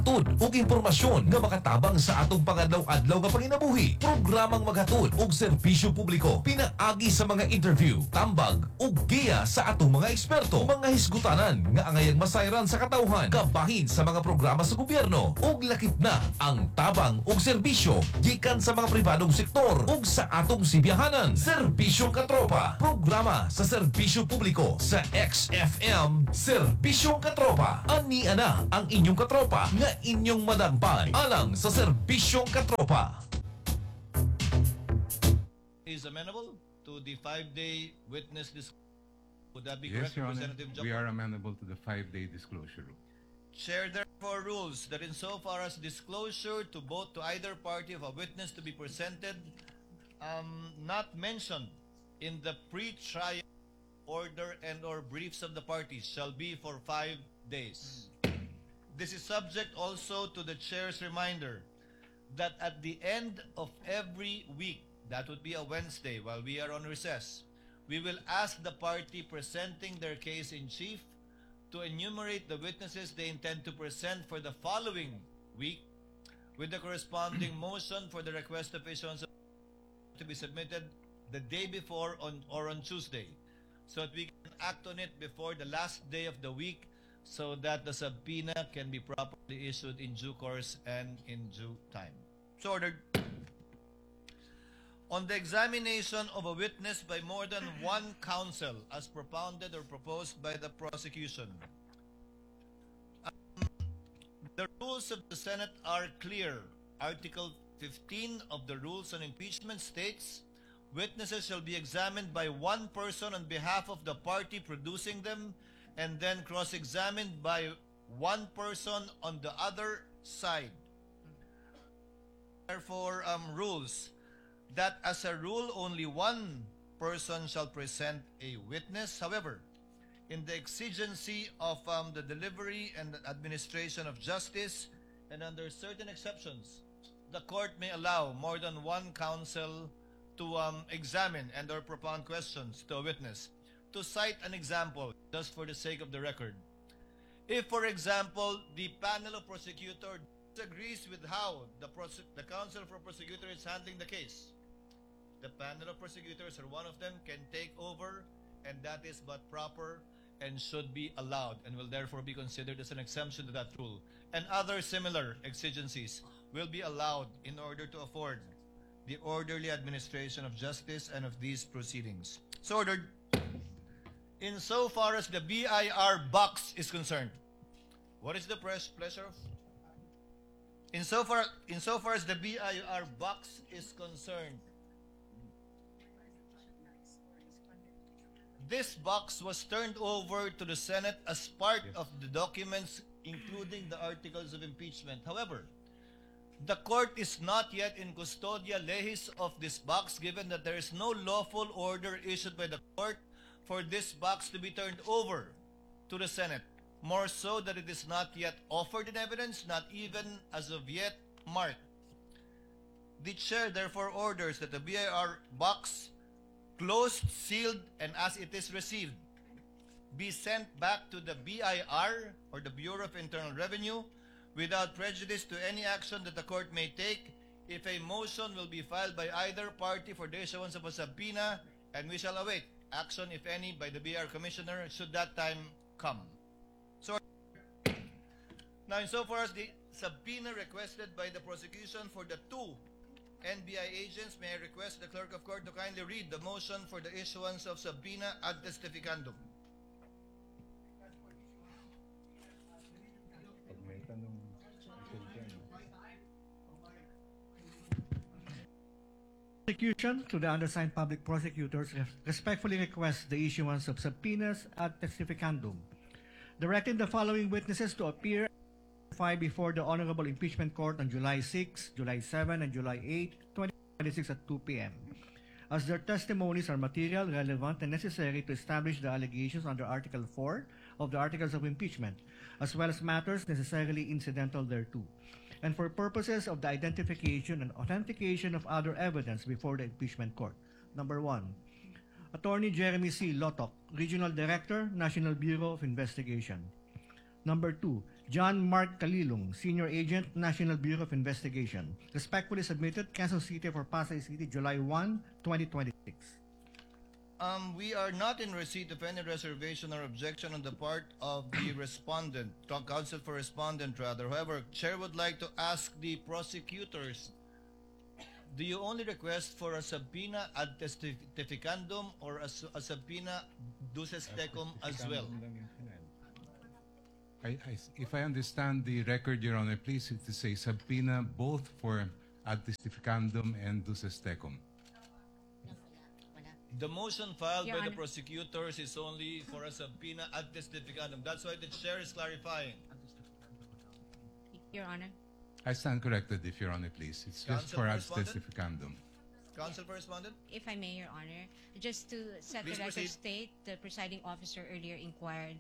maghatod og impormasyon nga makatabang sa atong pangadlaw-adlaw nga panginabuhi. Programang maghatod og serbisyo publiko, pinaagi sa mga interview, tambag ug giya sa atong mga eksperto, mga hisgutanan nga angayang masayran sa katawhan, kabahin sa mga programa sa gobyerno ug lakip na ang tabang ug serbisyo gikan sa mga pribadong sektor ug sa atong sibiyahanan. Serbisyong Katropa, programa sa serbisyo publiko sa XFM. Serbisyong Katropa, ani ana ang inyong katropa nga inyong madagpan alang sa Serbisyong Katropa. Is amenable to the 5-day witness disclosure. Would that be Yes, correct, Your Honor. Representative We Joko? are amenable to the 5-day disclosure rule. Chair therefore rules that insofar as disclosure to both to either party of a witness to be presented not mentioned in the pre-trial order and or briefs of the parties shall be for 5 days. This is subject also to the chair's reminder that at the end of every week, that would be a Wednesday while we are on recess, we will ask the party presenting their case in chief to enumerate the witnesses they intend to present for the following week with the corresponding motion for the request of issuance to be submitted the day before or on Tuesday, so that we can act on it before the last day of the week, so that the subpoena can be properly issued in due course and in due time. So ordered. On the examination of a witness by more than one counsel as propounded or proposed by the prosecution, the rules of the Senate are clear. Article 15 of the Rules on Impeachment states, witnesses shall be examined by one person on behalf of the party producing them, and then cross-examined by one person on the other side. Therefore, rules that as a rule only one person shall present a witness. However, in the exigency of the delivery and administration of justice, and under certain exceptions, the court may allow more than one counsel to examine and or propound questions to a witness. To cite an example, just for the sake of the record, if, for example, the panel of prosecutor disagrees with how the counsel for prosecutor is handling the case, the panel of prosecutors or one of them can take over, and that is but proper and should be allowed and will therefore be considered as an exemption to that rule. And other similar exigencies will be allowed in order to afford the orderly administration of justice and of these proceedings. So ordered. Insofar as the BIR box is concerned, what is the pleasure of? Insofar as the BIR box is concerned, this box was turned over to the Senate as part of the documents, including the articles of impeachment. However, the court is not yet in custodia lehis of this box, given that there is no lawful order issued by the court for this box to be turned over to the Senate. More so that it is not yet offered in evidence, not even as of yet marked. The chair therefore orders that the BIR box, closed, sealed, and as it is received, be sent back to the BIR or the Bureau of Internal Revenue without prejudice to any action that the court may take if a motion will be filed by either party for the issuance of a subpoena, and we shall await action, if any, by the BIR Commissioner should that time come. So, now insofar as the subpoena requested by the prosecution for the two NBI agents, may I request the clerk of court to kindly read the motion for the issuance of subpoena ad testificandum. Prosecution to the undersigned public prosecutors respectfully request the issuance of subpoenas ad testificandum, directing the following witnesses to appear before the Honorable Impeachment Court on July 6, July 7, and July 8, 2026 at 2 p.m. as their testimonies are material, relevant, and necessary to establish the allegations under Article 4 of the Articles of Impeachment, as well as matters necessarily incidental thereto, and for purposes of the identification and authentication of other evidence before the impeachment court. Number 1, Attorney Jeremy C. Lotok, Regional Director, National Bureau of Investigation. Number 2, John Mark Kalilong, Senior Agent, National Bureau of Investigation. Respectfully submitted, Quezon City for Pasay City, July 1, 2026. We are not in receipt of any reservation or objection on the part of the respondent, counsel for respondent rather. However, Chair would like to ask the prosecutors, do you only request for a subpoena ad testificandum or a subpoena duces tecum as well? If I understand the record, Your Honor, please to say subpoena both for ad testificandum and duces tecum. The motion filed Your by the Honor. prosecutors is only for a subpoena ad testificandum. That's why the Chair is clarifying. Your Honor. I stand corrected, if Your Honor, please. It's just Counsel for ad correspondent? testificandum. Counsel for respondent? If I may, Your Honor, just to set Please the record proceed. straight, the presiding officer earlier inquired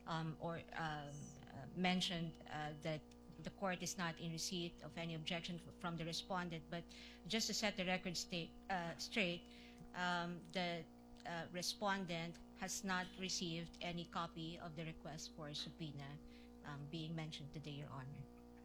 mentioned that the court is not in receipt of any objection from the respondent. But just to set the record straight, the respondent has not received any copy of the request for subpoena being mentioned today, Your Honor.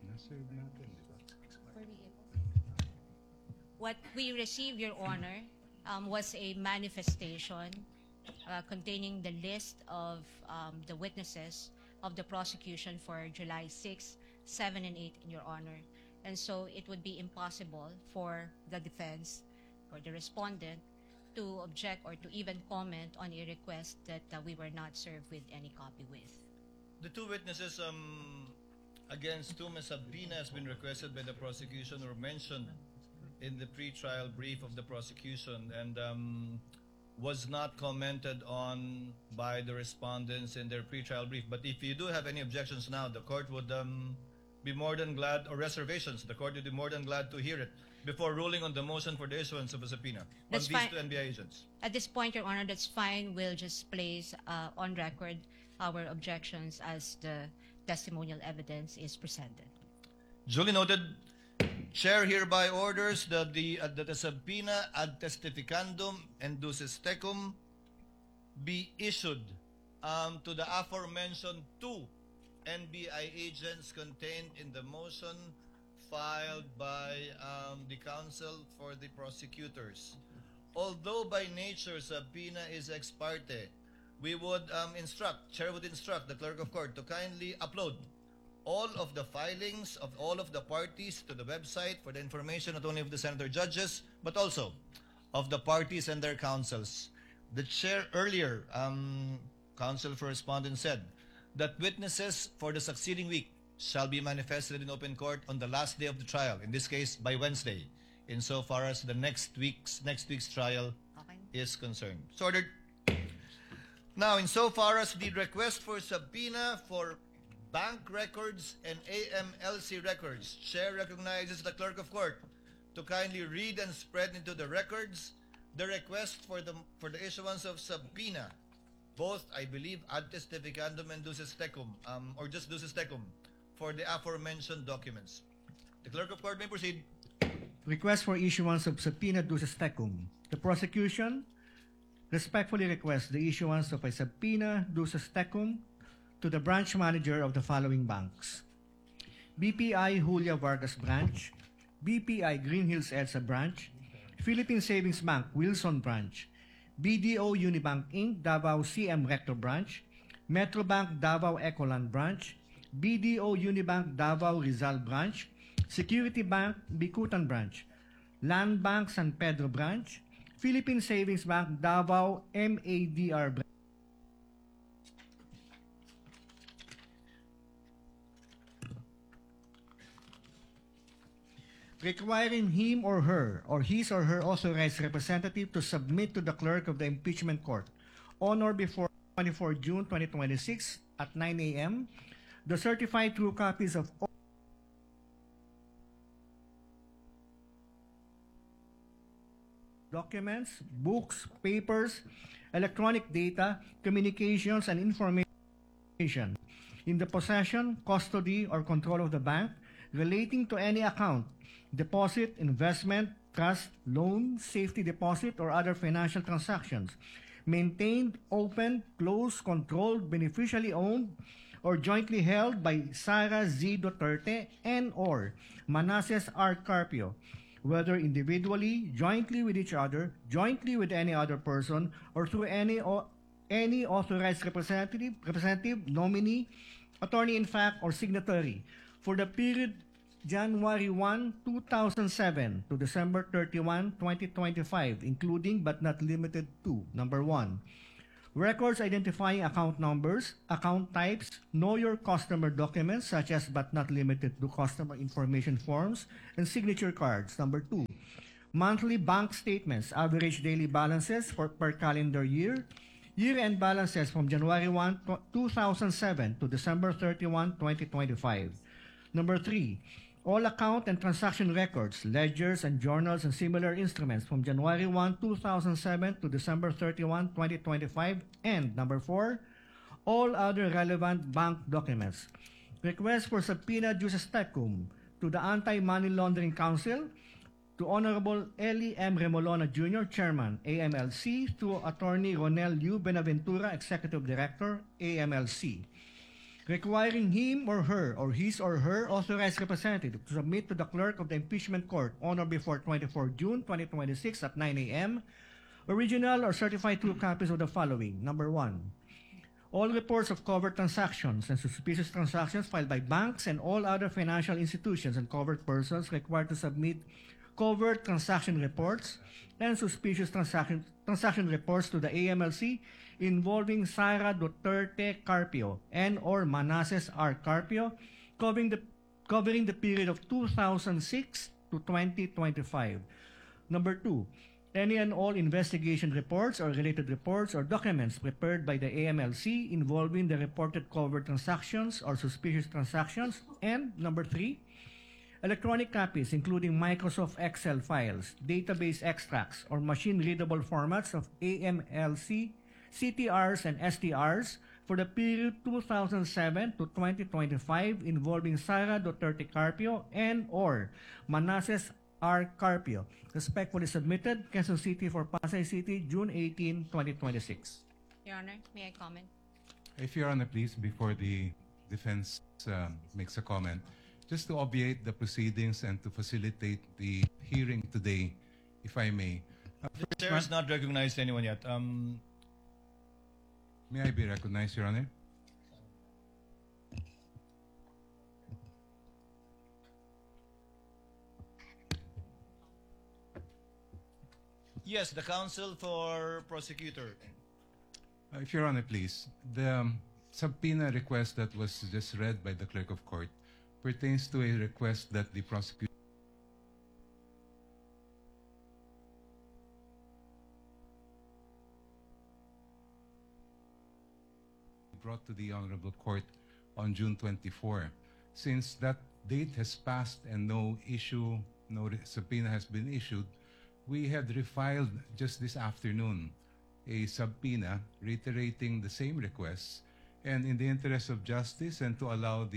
What we received, Your Honor, was a manifestation containing the list of the witnesses of the prosecution for July 6, 7, and 8, Your Honor. And so it would be impossible for the defense or the respondent to object or to even comment on a request that we were not served with any copy with. The two witnesses against whom a subpoena has been requested by the prosecution were mentioned in the pre-trial brief of the prosecution and was not commented on by the respondents in their pre-trial brief. But if you do have any objections now, the court would be more than glad, or reservations, the court would be more than glad to hear it before ruling on the motion for the issuance of a subpoena That's on these fine. two NBI agents. At this point, Your Honor, that's fine. We'll just place on record our objections as the testimonial evidence is presented. Duly noted. Chair hereby orders that the subpoena ad testificandum and duces tecum be issued to the aforementioned two NBI agents contained in the motion filed by the counsel for the prosecutors. Although by nature subpoena is ex parte, we would Chair would instruct the clerk of court to kindly upload all of the filings of all of the parties to the website for the information not only of the senator judges, but also of the parties and their counsels. The chair earlier, counsel for respondent, said that witnesses for the succeeding week shall be manifested in open court on the last day of the trial, in this case by Wednesday, insofar as the next week's trial Okay? is concerned. So ordered. Now, insofar as the request for subpoena for bank records and AMLC records, Chair recognizes the clerk of court to kindly read and spread into the records the request for the issuance of subpoena, both, I believe, ad testificandum and duces tecum, or just duces tecum, for the aforementioned documents. The clerk of court may proceed. Request for issuance of subpoena duces tecum. The prosecution respectfully requests the issuance of a subpoena duces tecum to the branch manager of the following banks: BPI Julia Vargas Branch, BPI Green Hills EDSA Branch, Philippine Savings Bank Wilson Branch, BDO Unibank Inc. Davao CM Rector Branch, Metrobank Davao Ecoland Branch, BDO Unibank Davao Rizal Branch, Security Bank Bikutan Branch, Land Bank San Pedro Branch, Philippine Savings Bank Davao MADR Branch, requiring him or his or her authorized representative to submit to the clerk of the impeachment court on or before 24 June 2026 at 9 a.m. the certified true copies of all documents, books, papers, electronic data, communications, and information in the possession, custody, or control of the bank relating to any account, deposit, investment, trust, loan, safety deposit, or other financial transactions, maintained, opened, closed, controlled, beneficially owned, or jointly held by Sara Z. Duterte and/or Manasseh R. Carpio, whether individually, jointly with each other, jointly with any other person, or through any authorized representative, nominee, attorney-in-fact, or signatory for the period January 1, 2007 to December 31, 2025, including but not limited to: number 1, records identifying account numbers, account types, know your customer documents such as but not limited to customer information forms and signature cards. Number 2, monthly bank statements, average daily balances per calendar year, year-end balances from January 1, 2007 to December 31, 2025. Number 3, all account and transaction records, ledgers and journals and similar instruments from January 1, 2007 to December 31, 2025. And number 4, all other relevant bank documents. Request for subpoena juris tecum to the Anti-Money Laundering Council, to Honorable Eli M. Remolona Jr., Chairman, AMLC, to Attorney Ronel U. Benaventura, Executive Director, AMLC, requiring him or her or his or her authorized representative to submit to the clerk of the impeachment court on or before 24 June 2026 at 9 a.m. original or certified true copies of the following. Number 1, all reports of covert transactions and suspicious transactions filed by banks and all other financial institutions and covered persons required to submit covert transaction reports and suspicious transaction reports to the AMLC involving Sara Duterte Carpio and/or Manasseh R. Carpio, covering the period of 2006 to 2025. Number 2, any and all investigation reports or related reports or documents prepared by the AMLC involving the reported covert transactions or suspicious transactions. And number 3, electronic copies including Microsoft Excel files, database extracts, or machine-readable formats of AMLC, CTRs, and STRs for the period 2007 to 2025 involving Sara Duterte Carpio and/or Manasseh R. Carpio. Respectfully submitted, Quezon City for Pasay City, June 18, 2026. Your Honor, may I comment? If Your Honor, please, before the defense makes a comment, just to obviate the proceedings and to facilitate the hearing today, if I may. The chair has not recognized anyone yet. May I be recognized, Your Honor? Yes, the counsel for prosecutor. If Your Honor, please, the subpoena request that was just read by the clerk of court pertains to a request that the prosecutor brought to the Honorable Court on June 24. Since that date has passed and no subpoena has been issued, we had refiled just this afternoon a subpoena reiterating the same requests, and in the interest of justice and to allow the